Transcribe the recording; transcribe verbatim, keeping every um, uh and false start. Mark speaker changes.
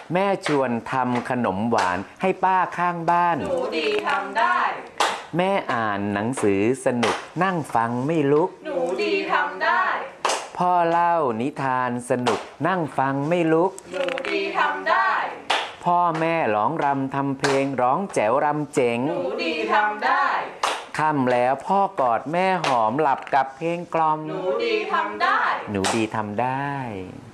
Speaker 1: แม่ชวนทำขนมหวานให้ป้าข้างบ้าน
Speaker 2: หนูดีทำได้
Speaker 1: แม่อ่านหนังสือสนุกนั่งฟังไม่ลุก
Speaker 2: หนูดีทำได้
Speaker 1: พ่อเล่านิทานสนุกนั่งฟังไม่ลุก
Speaker 2: หนูดีทำได้
Speaker 1: พ่อแม่ร้องรำทำเพลงร้องแจ๋วรำเจ๋ง
Speaker 2: หนูดีทำได้
Speaker 1: ค่ำแล้วพ่อกอดแม่หอมหลับกับเพลงกล่อม
Speaker 2: หนูดีทำได้
Speaker 1: หนูดีทำได้